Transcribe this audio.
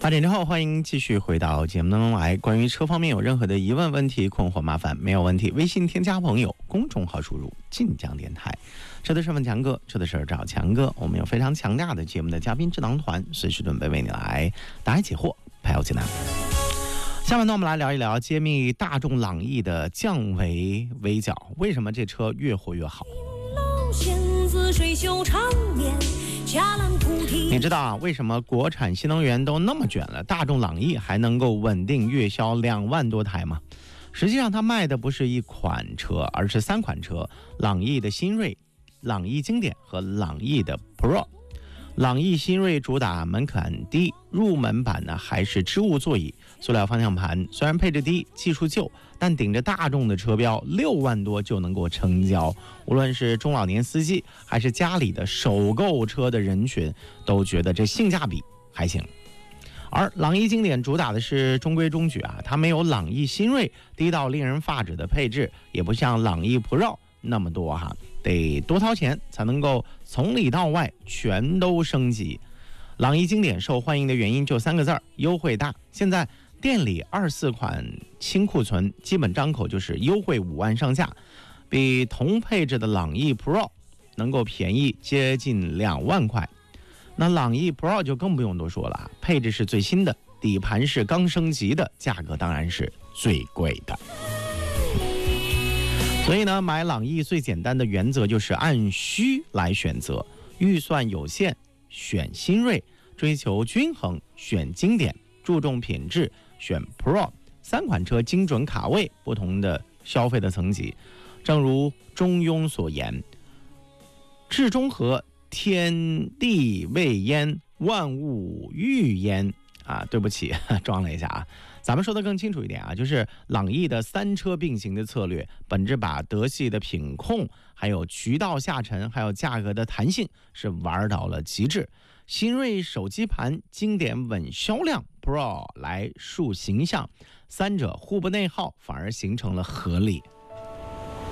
8点之后，欢迎继续回到节目当中来。关于车方面有任何的疑问、问题、困惑、麻烦，没有问题，微信添加朋友，公众号输入晋江电台。车的是问强哥，车的事找强哥。我们有非常强大的节目的嘉宾智囊团，随时准备为你来答疑解惑，排忧解难。下面呢，我们来聊一聊揭秘大众朗逸的降维围剿，为什么这车越活越好？你知道啊，为什么国产新能源都那么卷了，大众朗逸还能够稳定月销2万多台吗？实际上它卖的不是一款车，而是3款车：朗逸的新锐、朗逸经典和朗逸的 Pro。朗逸新锐主打门槛低，入门版呢还是织物座椅、塑料方向盘，虽然配置低、技术旧，但顶着大众的车标，6万多就能够成交。无论是中老年司机，还是家里的首购车的人群，都觉得这性价比还行。而朗逸经典主打的是中规中矩啊，它没有朗逸新锐低到令人发指的配置，也不像朗逸 Pro 那么多哈，得多掏钱才能够从里到外全都升级。朗逸经典受欢迎的原因就3个字：优惠大。现在店里24款轻库存，基本张口就是优惠5万上下，比同配置的朗逸 Pro 能够便宜接近2万块。那朗逸 Pro 就更不用多说了，配置是最新的，底盘是刚升级的，价格当然是最贵的。所以呢，买朗逸最简单的原则就是按需来选择，预算有限选新锐，追求均衡选经典，注重品质选 Pro。3款车精准卡位不同的消费的层级，正如中庸所言，至中和天地未焉，万物欲焉啊，对不起，装了一下啊。咱们说的更清楚一点啊，就是朗逸的3车并行的策略，本质把德系的品控，还有渠道下沉，还有价格的弹性是玩到了极致。新锐手机盘，经典稳销量 ，Pro 来树形象，3者互不内耗，反而形成了合力。